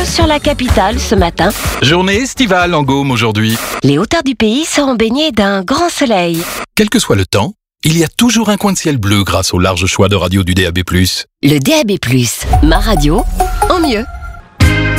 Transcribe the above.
sur la capitale ce matin. Journée estivale en Gaume aujourd'hui. Les hauteurs du pays seront baignées d'un grand soleil. Quel que soit le temps, il y a toujours un coin de ciel bleu grâce au large choix de radios du DAB+. Le DAB+, ma radio, en mieux.